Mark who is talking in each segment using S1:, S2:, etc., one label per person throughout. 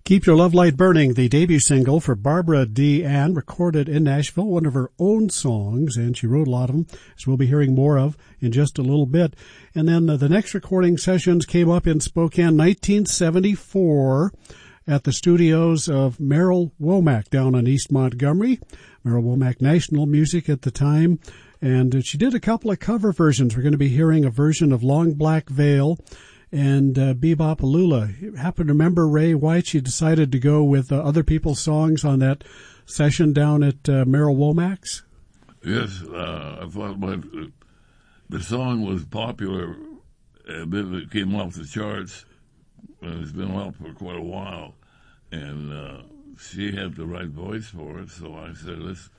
S1: Keep Your Love Light Burning, the debut single for Barbara Dean, recorded in Nashville, one of her own songs, and she wrote a lot of them, as we'll be hearing more of in just a little bit. And then the next recording sessions came up in Spokane, 1974, at the studios of Merrill Womack down on East Montgomery. Merrill Womack National Music at the time. And she did a couple of cover versions. We're going to be hearing a version of Long Black Veil and Bebop-A-Lula. You happen to remember, Ray, why she decided to go with other people's songs on that session down at Merrill Womack's?
S2: Yes, I thought the song was popular, and then it came off the charts, and it's been out for quite a while, and she had the right voice for it, so I said,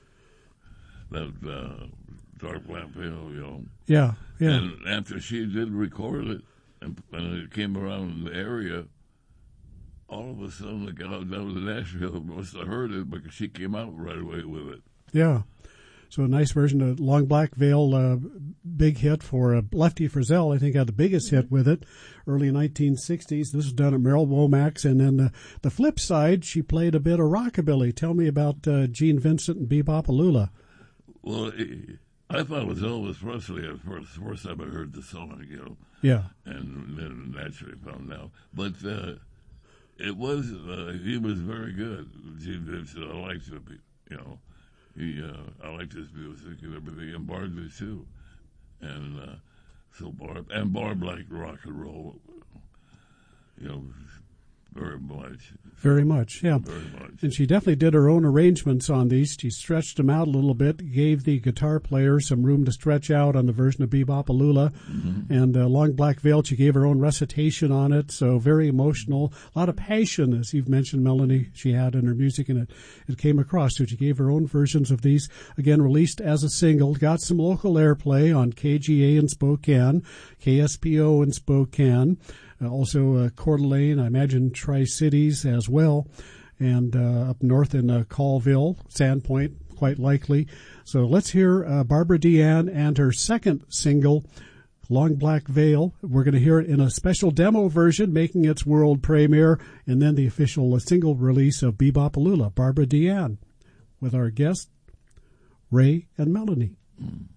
S2: Dark Black Veil, you know.
S1: Yeah.
S2: And after she did record it, and it came around the area, all of a sudden the guy down in Nashville must have heard it because she came out right away with it.
S1: Yeah. So a nice version of Long Black Veil, big hit for Lefty Frizzell. I think had the biggest hit with it, early 1960s. This was done at Merrill Womack's. And then the flip side, she played a bit of rockabilly. Tell me about Gene Vincent and Bebop-A-Lula.
S2: Well, I thought it was Elvis Presley at first time I heard the song, you know.
S1: Yeah.
S2: And then naturally found out. But it was, he was very good. Gene Vincent, I liked him, you know. I liked his music and everything, and Barb did too. And Barb liked rock and roll, you know, very much.
S1: Very much, yeah.
S2: Very much.
S1: And she definitely did her own arrangements on these. She stretched them out a little bit, gave the guitar player some room to stretch out on the version of Bebop-A-Lula. Mm-hmm. And Long Black Veil, she gave her own recitation on it, so very emotional. A lot of passion, as you've mentioned, Melanie, she had in her music, and it came across. So she gave her own versions of these, again, released as a single. Got some local airplay on KGA in Spokane, KSPO in Spokane. Also Coeur d'Alene, I imagine Tri-Cities as well, and up north in Colville, Sandpoint, quite likely. So let's hear Barbara Dean and her second single, Long Black Veil. We're going to hear it in a special demo version, making its world premiere, and then the official single release of Bebop-A-Lula, Barbara Dean, with our guests, Ray and Melanie.
S2: Mm.